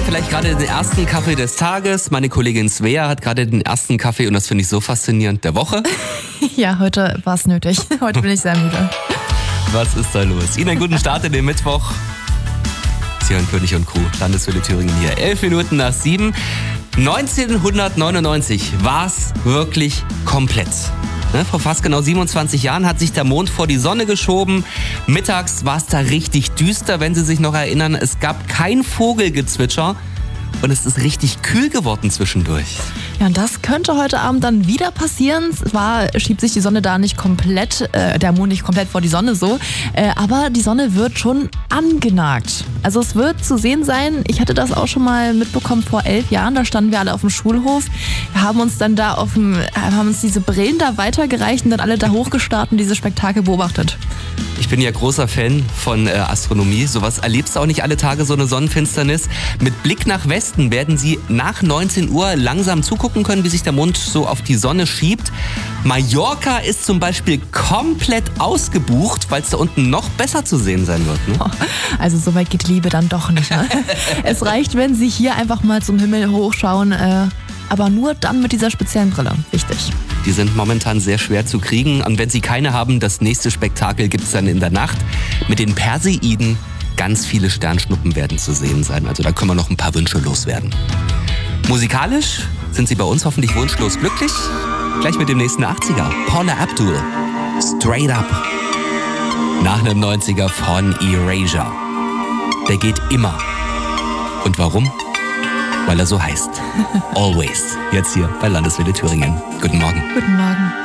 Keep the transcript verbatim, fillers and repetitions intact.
vielleicht gerade den ersten Kaffee des Tages. Meine Kollegin Svea hat gerade den ersten Kaffee und das finde ich so faszinierend der Woche. Ja, heute war es nötig. Heute bin ich sehr müde. Was ist da los? Ihnen einen guten Start in den Mittwoch. Sie hören König und Crew, Landeswelle Thüringen hier. Elf Minuten nach sieben. neunzehnhundertneunundneunzig war es wirklich komplett. Ne, vor fast genau siebenundzwanzig Jahren hat sich der Mond vor die Sonne geschoben. Mittags war es da richtig düster, wenn Sie sich noch erinnern. Es gab kein Vogelgezwitscher und es ist richtig kühl geworden zwischendurch. Ja, und das könnte heute Abend dann wieder passieren. Zwar schiebt sich die Sonne da nicht komplett, äh, der Mond nicht komplett vor die Sonne so, äh, aber die Sonne wird schon angenagt. Also es wird zu sehen sein, ich hatte das auch schon mal mitbekommen vor elf Jahren, da standen wir alle auf dem Schulhof, wir haben uns dann da auf dem, haben uns diese Brillen da weitergereicht und dann alle da hochgestarrt und dieses Spektakel beobachtet. Ich bin ja großer Fan von äh, Astronomie. Sowas erlebst du auch nicht alle Tage, so eine Sonnenfinsternis. Mit Blick nach Westen werden Sie nach neunzehn Uhr langsam zugucken können, wie sich der Mond so auf die Sonne schiebt. Mallorca ist zum Beispiel komplett ausgebucht, weil es da unten noch besser zu sehen sein wird. Ne? Also so weit geht Liebe dann doch nicht. Ne? Es reicht, wenn Sie hier einfach mal zum Himmel hochschauen, äh, aber nur dann mit dieser speziellen Brille. Wichtig. Die sind momentan sehr schwer zu kriegen. Und wenn Sie keine haben, das nächste Spektakel gibt es dann in der Nacht mit den Perseiden. Ganz viele Sternschnuppen werden zu sehen sein. Also da können wir noch ein paar Wünsche loswerden. Musikalisch sind Sie bei uns hoffentlich wunschlos glücklich. Gleich mit dem nächsten achtziger. Paula Abdul. Straight Up. Nach einem neunziger von Erasure. Der geht immer. Und warum? Weil er so heißt. Always. Jetzt hier bei Landeswelle Thüringen. Guten Morgen. Guten Morgen.